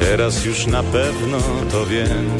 teraz już na pewno to wiem.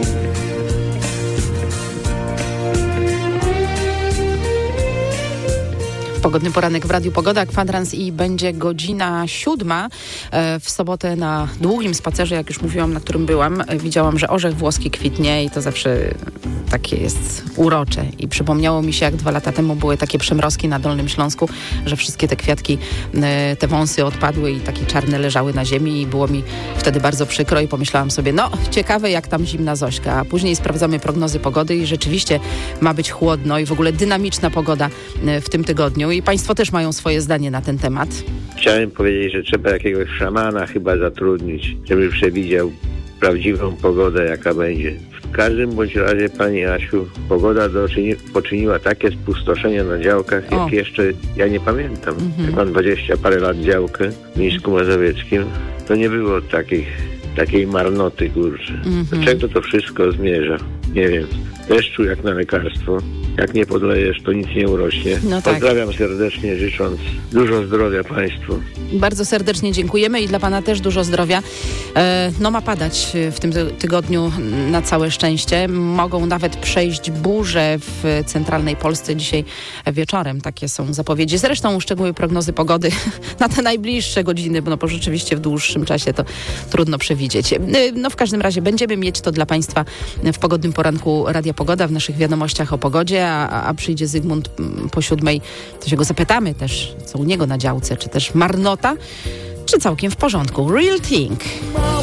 Pogodny poranek w Radiu Pogoda, kwadrans i będzie godzina 7. W sobotę na długim spacerze, jak już mówiłam, na którym byłam, widziałam, że orzech włoski kwitnie i to zawsze takie jest urocze. I przypomniało mi się, jak 2 lata temu były takie przymrozki na Dolnym Śląsku, że wszystkie te kwiatki, te wąsy odpadły i takie czarne leżały na ziemi i było mi wtedy bardzo przykro i pomyślałam sobie, no ciekawe jak tam zimna Zośka. A później sprawdzamy prognozy pogody i rzeczywiście ma być chłodno i w ogóle dynamiczna pogoda w tym tygodniu. I Państwo też mają swoje zdanie na ten temat. Chciałem powiedzieć, że trzeba jakiegoś szamana chyba zatrudnić, żeby przewidział prawdziwą pogodę, jaka będzie. W każdym bądź razie, Pani Asiu, pogoda poczyniła takie spustoszenia na działkach, jak jeszcze ja nie pamiętam. Jak mam 20 parę lat działkę w Mińsku Mazowieckim, to nie było takiej marnoty, kurczę. Do czego to wszystko zmierza? Nie wiem. Deszczu jak na lekarstwo. Jak nie podlejesz, to nic nie urośnie. No tak. Pozdrawiam serdecznie, życząc dużo zdrowia Państwu. Bardzo serdecznie dziękujemy i dla Pana też dużo zdrowia. Ma padać w tym tygodniu na całe szczęście. Mogą nawet przejść burze w centralnej Polsce dzisiaj wieczorem. Takie są zapowiedzi. Zresztą szczegóły prognozy pogody na te najbliższe godziny, bo rzeczywiście w dłuższym czasie to trudno przewidzieć. W każdym razie będziemy mieć to dla Państwa w pogodnym poranku Radia Pogoda, w naszych wiadomościach o pogodzie, a przyjdzie Zygmunt po 7, to się go zapytamy też, co u niego na działce, czy też marnota, czy całkiem w porządku. Real Thing.